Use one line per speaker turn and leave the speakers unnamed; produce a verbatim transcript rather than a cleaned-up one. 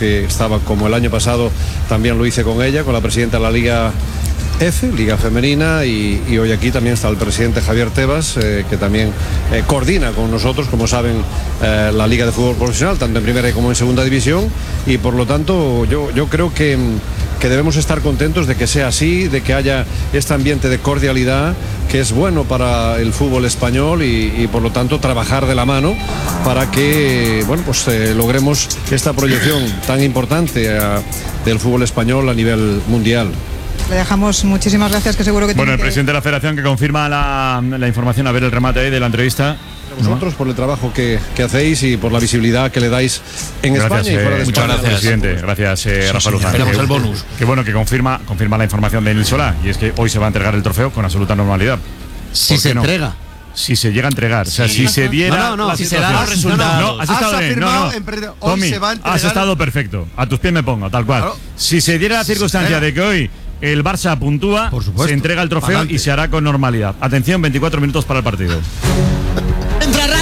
que estaba, como el año pasado, también lo hice con ella, con la presidenta de la Liga F, Liga Femenina, y, y hoy aquí también está el presidente Javier Tebas, eh, que también eh, coordina con nosotros, como saben, eh, la Liga de Fútbol Profesional, tanto en primera como en segunda división, y por lo tanto yo, yo creo que, que debemos estar contentos de que sea así, de que haya este ambiente de cordialidad que es bueno para el fútbol español, y, y por lo tanto trabajar de la mano para que, bueno, pues eh, logremos esta proyección tan importante eh, del fútbol español a nivel mundial.
Le dejamos, muchísimas gracias, que seguro que
Bueno,
tiene
el
que...
presidente de la Federación que confirma la, la información, a ver el remate ahí de la entrevista.
Vosotros, ¿no?, por el trabajo que, que hacéis y por la visibilidad que le dais en
gracias,
España y fuera de
eh,
España.
Muchas gracias, presidente. Gracias, eh,
Sí,
Rafa
sí,
Luzán.
tenemos
Que,
el bonus.
Que bueno, que confirma, confirma la información de Nil Solá, y es que hoy se va a entregar el trofeo con absoluta normalidad.
Si se
no?
entrega.
Si se llega a entregar,
sí.
o sea, si se diera.
No, no, no,
la
si se
situación.
da los resultados.
No, has estado bien, no, no.
Hoy
Tommy,
se va a entregar...
has estado perfecto. A tus pies me pongo, tal cual.
Claro.
Si se diera la
Si
circunstancia de que hoy el Barça puntúa,
Por supuesto.
se entrega el trofeo
Pa'lante.
y se hará con normalidad. Atención, veinticuatro minutos para el partido.